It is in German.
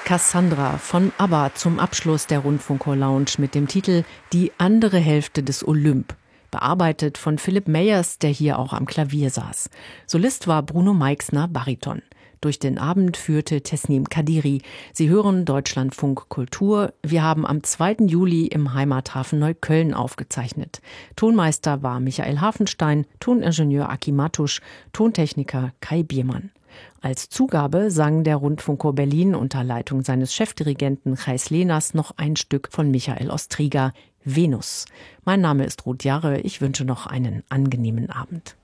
Cassandra von ABBA zum Abschluss der Rundfunkchor Lounge mit dem Titel »Die andere Hälfte des Olymp«, bearbeitet von Philipp Meyers, der hier auch am Klavier saß. Solist war Bruno Meixner, Bariton. Durch den Abend führte Tesnim Kadiri. Sie hören Deutschlandfunk Kultur. Wir haben am 2. Juli im Heimathafen Neukölln aufgezeichnet. Tonmeister war Michael Hafenstein, Toningenieur Aki Matusch, Tontechniker Kai Biermann. Als Zugabe sang der Rundfunkchor Berlin unter Leitung seines Chefdirigenten Gijs Lenas noch ein Stück von Michael Ostriga, Venus. Mein Name ist Ruth Jarre. Ich wünsche noch einen angenehmen Abend.